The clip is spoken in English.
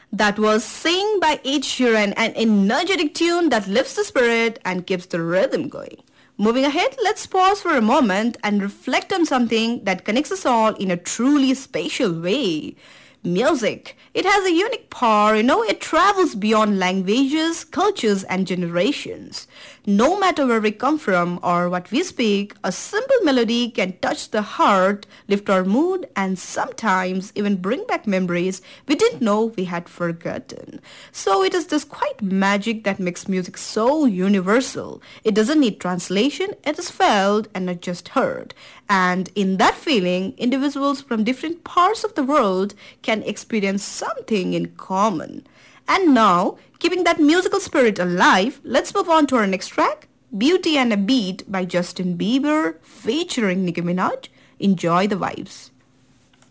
That was Sing by Ed Sheeran, an energetic tune that lifts the spirit and keeps the rhythm going. Moving ahead, let's pause for a moment and reflect on something that connects us all in a truly special way. Music. It has a unique power, it travels beyond languages, cultures, and generations. No matter where we come from or what we speak, a simple melody can touch the heart, lift our mood, and sometimes even bring back memories we didn't know we had forgotten. So it is this quiet magic that makes music so universal. It doesn't need translation, it is felt and not just heard. And in that feeling, individuals from different parts of the world can experience something in common. And now, keeping that musical spirit alive, let's move on to our next track, Beauty and a Beat by Justin Bieber featuring Nicki Minaj. Enjoy the vibes.